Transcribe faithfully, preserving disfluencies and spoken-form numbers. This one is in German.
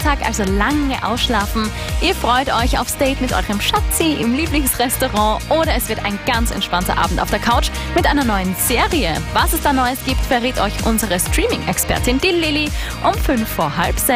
Sonntag also lange ausschlafen. Ihr freut euch aufs Date mit eurem Schatzi im Lieblingsrestaurant oder es wird ein ganz entspannter Abend auf der Couch mit einer neuen Serie. Was es da Neues gibt, verrät euch unsere Streaming-Expertin, die Lilly, um fünf vor halb sechs.